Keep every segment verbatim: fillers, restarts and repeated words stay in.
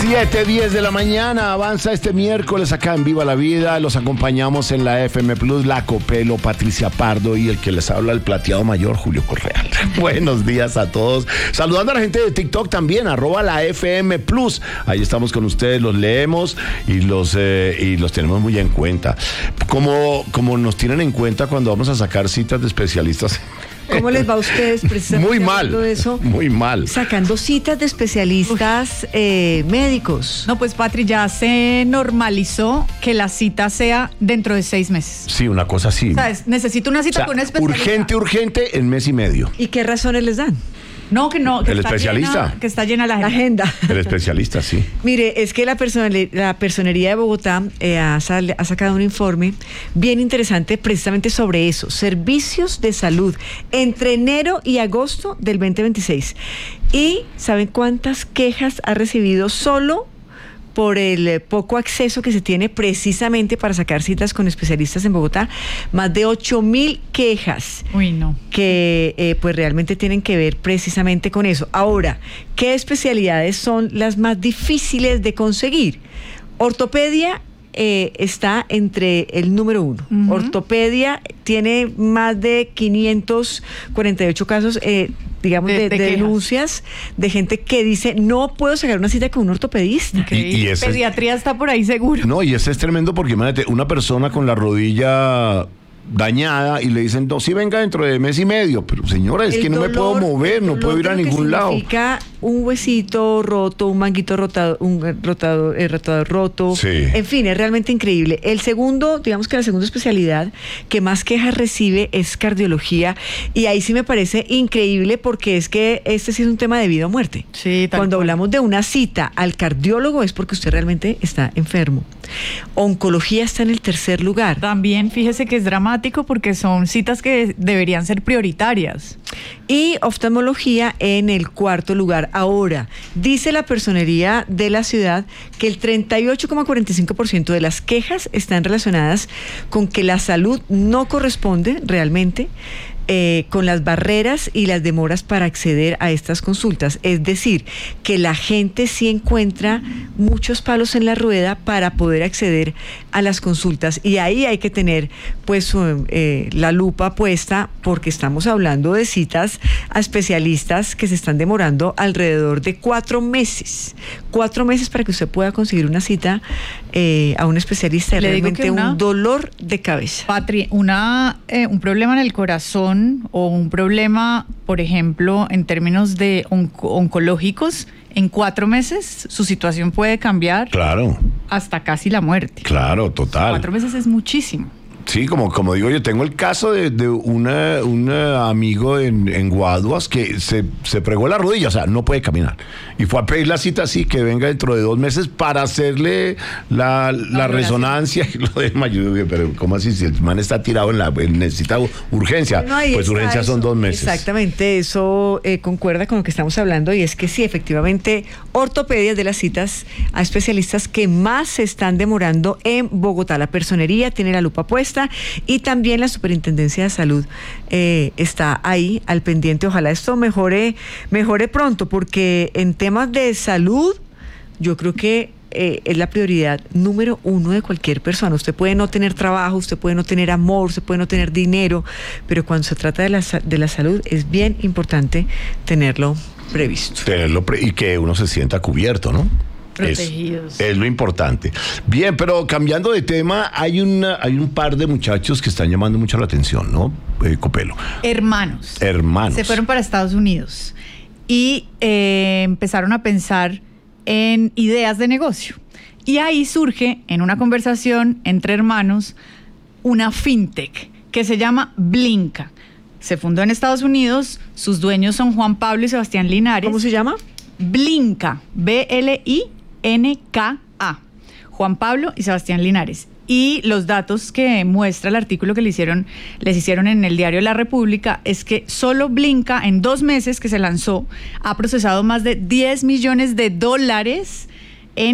siete diez de la mañana, avanza este miércoles acá en Viva la Vida. Los acompañamos en la F M Plus, la Copelo, Patricia Pardo y el que les habla, el plateado mayor, Julio Correa. Buenos días a todos. Saludando a la gente de TikTok también, arroba la F M Plus. Ahí estamos con ustedes, los leemos y los, eh, y los tenemos muy en cuenta. Como, como nos tienen en cuenta cuando vamos a sacar citas de especialistas. ¿Cómo les va a ustedes precisamente Muy mal, de eso? muy mal. Sacando citas de especialistas eh, médicos. No, pues Patri, ya se normalizó que la cita sea dentro de seis meses. Sí, una cosa así. ¿Sabes? Necesito una cita O sea, con un especialista. urgente, urgente, en mes y medio. ¿Y qué razones les dan? No, que no. Que El está especialista. Llena, que está llena la La agenda. agenda. El especialista, sí. Mire, es que la, personali- la Personería de Bogotá eh, ha, sal- ha sacado un informe bien interesante precisamente sobre eso, servicios de salud entre enero y agosto del veinte veintiséis. ¿Y saben cuántas quejas ha recibido solo por el eh, poco acceso que se tiene precisamente para sacar citas con especialistas en Bogotá? Más de ocho mil quejas. Uy, no. Que eh, pues realmente tienen que ver precisamente con eso. Ahora, ¿qué especialidades son las más difíciles de conseguir? Ortopedia eh, está entre el número uno. Uh-huh. Ortopedia tiene más de quinientos cuarenta y ocho casos, eh, digamos, de, de, de, de denuncias de gente que dice, no puedo sacar una cita con un ortopedista. Y, y ese Pediatría es, está por ahí seguro. No, y ese es tremendo porque imagínate, una persona con la rodilla dañada y le dicen, no, sí, venga dentro de mes y medio, pero señora, es el que no dolor, me puedo mover, no puedo ir a ningún lado. Significa un huesito roto, un manguito rotado, un rotado, eh, rotador roto, sí. En fin, es realmente increíble. El segundo, digamos que la segunda especialidad que más quejas recibe es cardiología, y ahí sí me parece increíble porque es que este sí es un tema de vida o muerte. Sí, Cuando cual. hablamos de una cita al cardiólogo es porque usted realmente está enfermo. Oncología está en el tercer lugar. También fíjese que es dramático porque son citas que deberían ser prioritarias. Y oftalmología en el cuarto lugar. Ahora, dice la Personería de la ciudad que el treinta y ocho coma cuarenta y cinco por ciento de las quejas están relacionadas con que la salud no corresponde realmente Eh, con las barreras y las demoras para acceder a estas consultas. Es decir, que la gente sí encuentra muchos palos en la rueda para poder acceder a las consultas, y ahí hay que tener pues eh, la lupa puesta, porque estamos hablando de citas a especialistas que se están demorando alrededor de cuatro meses. Cuatro meses para que usted pueda conseguir una cita eh, a un especialista. Es realmente una, un dolor de cabeza. Patri, una, eh, un problema en el corazón o un problema, por ejemplo, en términos de onco- oncológicos, en cuatro meses su situación puede cambiar. Claro. Hasta casi la muerte. Claro, total. Cuatro meses es muchísimo. Sí, como, como digo, yo tengo el caso de, de una, un amigo en, en Guaduas que se, se fregó la rodilla, o sea, no puede caminar. Y fue a pedir la cita así, que venga dentro de dos meses para hacerle la, la, la resonancia y lo demás. Yo digo, pero ¿cómo así? Si el man está tirado en la, necesita urgencia, no, pues urgencia son dos meses. Exactamente, eso eh, concuerda con lo que estamos hablando, y es que sí, efectivamente, ortopedia es de las citas a especialistas que más se están demorando en Bogotá. La Personería tiene la lupa puesta, y también la Superintendencia de Salud eh, está ahí al pendiente. Ojalá esto mejore, mejore pronto, porque en temas de salud yo creo que eh, es la prioridad número uno de cualquier persona. Usted puede no tener trabajo, usted puede no tener amor, usted puede no tener dinero, pero cuando se trata de la, de la salud es bien importante tenerlo previsto. Tenerlo pre- y que uno se sienta cubierto, ¿no? Protegidos. Es, es lo importante. Bien, pero cambiando de tema, hay una, hay un par de muchachos que están llamando mucho la atención, ¿no? Eh, Copelo. Hermanos. Hermanos. Se fueron para Estados Unidos y eh, empezaron a pensar en ideas de negocio. Y ahí surge, en una conversación entre hermanos, una fintech que se llama Blinka. Se fundó en Estados Unidos, sus dueños son Juan Pablo y Sebastián Linares. ¿Cómo se llama? Blinka, B L I N K A. Juan Pablo y Sebastián Linares. Y los datos que muestra el artículo que le hicieron, les hicieron en el diario La República es que solo Blinka, en dos meses que se lanzó, ha procesado más de diez millones de dólares en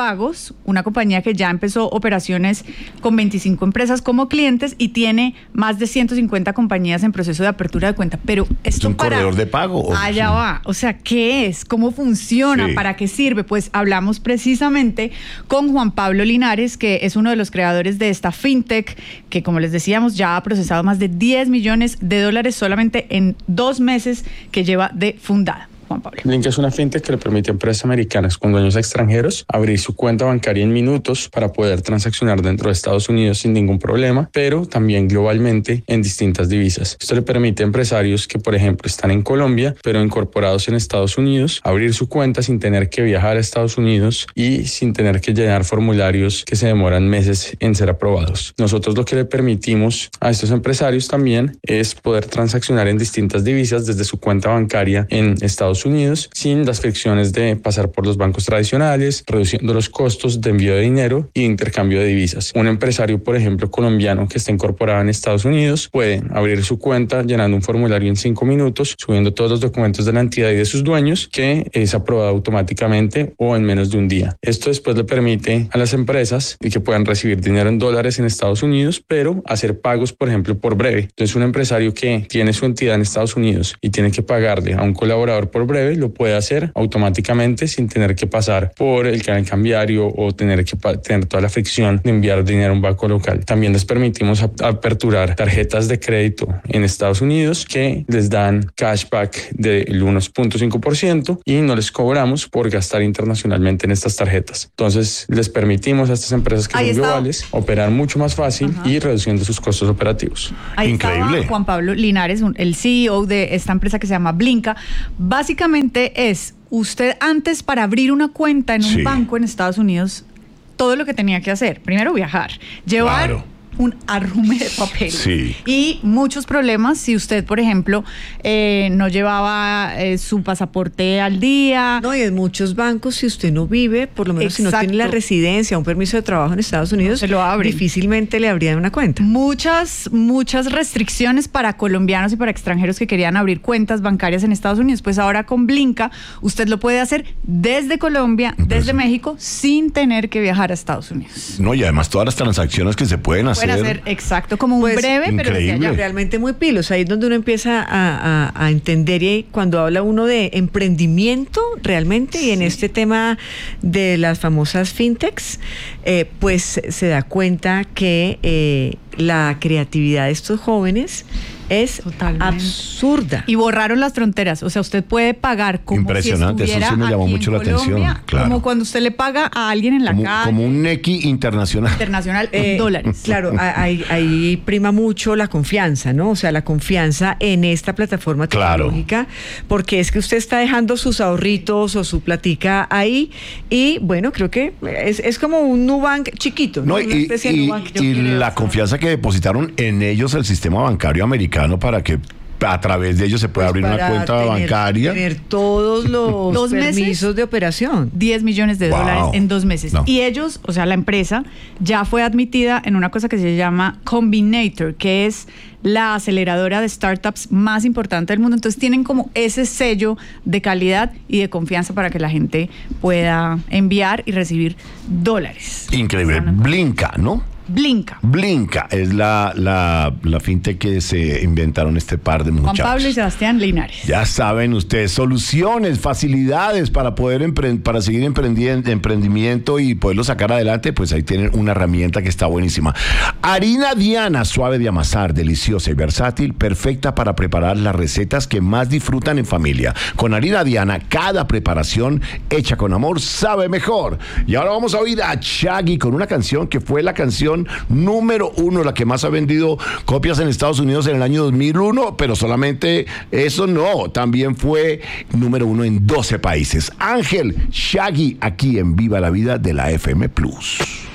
Pagos, una compañía que ya empezó operaciones con veinticinco empresas como clientes y tiene más de ciento cincuenta compañías en proceso de apertura de cuenta. Pero esto ¿Es un para... corredor de pago? Allá sí. va. O sea, ¿qué es? ¿Cómo funciona? Sí. ¿Para qué sirve? Pues hablamos precisamente con Juan Pablo Linares, que es uno de los creadores de esta fintech, que como les decíamos, ya ha procesado más de diez millones de dólares solamente en dos meses que lleva de fundada. Juan Pablo. Blinka es una fintech que le permite a empresas americanas con dueños extranjeros abrir su cuenta bancaria en minutos para poder transaccionar dentro de Estados Unidos sin ningún problema, pero también globalmente en distintas divisas. Esto le permite a empresarios que, por ejemplo, están en Colombia, pero incorporados en Estados Unidos, abrir su cuenta sin tener que viajar a Estados Unidos y sin tener que llenar formularios que se demoran meses en ser aprobados. Nosotros lo que le permitimos a estos empresarios también es poder transaccionar en distintas divisas desde su cuenta bancaria en Estados Unidos sin las fricciones de pasar por los bancos tradicionales, reduciendo los costos de envío de dinero y de intercambio de divisas. Un empresario, por ejemplo, colombiano que está incorporado en Estados Unidos puede abrir su cuenta llenando un formulario en cinco minutos, subiendo todos los documentos de la entidad y de sus dueños, que es aprobado automáticamente o en menos de un día. Esto después le permite a las empresas que puedan recibir dinero en dólares en Estados Unidos, pero hacer pagos, por ejemplo, por breve. Entonces, un empresario que tiene su entidad en Estados Unidos y tiene que pagarle a un colaborador por breve, lo puede hacer automáticamente sin tener que pasar por el canal cambiario o tener que tener toda la fricción de enviar dinero a un banco local. También les permitimos ap- aperturar tarjetas de crédito en Estados Unidos que les dan cashback del uno punto cinco por ciento y no les cobramos por gastar internacionalmente en estas tarjetas. Entonces, les permitimos a estas empresas que Ahí son está. globales operar mucho más fácil Ajá. y reduciendo sus costos operativos. Ahí Increíble. estaba Juan Pablo Linares, un- el C E O de esta empresa que se llama Blinka. Básicamente es, usted antes para abrir una cuenta en un Sí. banco en Estados Unidos, todo lo que tenía que hacer, primero viajar, llevar Claro. un arrume de papel Sí. y muchos problemas si usted, por ejemplo, eh, no llevaba eh, su pasaporte al día. No, y en muchos bancos, si usted no vive, por lo menos si no Exacto. tiene la residencia, un permiso de trabajo en Estados Unidos, se lo abren. difícilmente le abrían una cuenta. Muchas, muchas restricciones para colombianos y para extranjeros que querían abrir cuentas bancarias en Estados Unidos. Pues ahora con Blinka usted lo puede hacer desde Colombia, desde México, sin tener que viajar a Estados Unidos. No, y además todas las transacciones que se pueden hacer. Pueden hacer, exacto, como un Pues, breve, pero desde increíble. allá. Realmente muy pilos. Ahí es donde uno empieza a, a- a entender y cuando habla uno de emprendimiento realmente y en este tema de las famosas fintechs, eh, pues se da cuenta que eh, la creatividad de estos jóvenes es Totalmente. absurda. Y borraron las fronteras, o sea, usted puede pagar como Impresionante, si eso estuviera sí me llamó aquí en mucho la Colombia, atención, claro. como cuando usted le paga a alguien en la como, calle. como un Nequi internacional. internacional Eh, en dólares. Claro, a- ahí, ahí prima mucho la confianza, ¿no? O sea, la confianza en esta plataforma Claro. tecnológica, porque es que usted está dejando sus ahorritos o su platica ahí y bueno, creo que es, es como un Nubank chiquito, ¿no? No, Una y, especie de y- Nubank, yo y creo. la confianza que depositaron en ellos el sistema bancario americano para que a través de ellos se pueda abrir una Para cuenta tener- bancaria. Tener todos los ¿Dos meses? permisos de operación. diez millones de Wow. dólares en dos meses. No. Y ellos, o sea, la empresa ya fue admitida en una cosa que se llama Combinator, que es la aceleradora de startups más importante del mundo. Entonces tienen como ese sello de calidad y de confianza para que la gente pueda enviar y recibir dólares. Increíble. Blinka, ¿no? Blinka. Blinka es la, la, la fintech que se inventaron este par de Juan muchachos. Pablo y Sebastián Linares. Ya saben ustedes, soluciones, facilidades para poder empre- para seguir emprendiendo, emprendimiento y poderlo sacar adelante, pues ahí tienen una herramienta que está buenísima. Harina Diana, suave de amasar, deliciosa y versátil, perfecta para preparar las recetas que más disfrutan en familia. Con harina Diana, cada preparación hecha con amor sabe mejor. Y ahora vamos a oír a Shaggy con una canción que fue la canción número uno, la que más ha vendido copias en Estados Unidos en el año dos mil uno, pero solamente eso no, también fue número uno en doce países. Ángel, Shaggy, aquí en Viva la Vida de la F M Plus.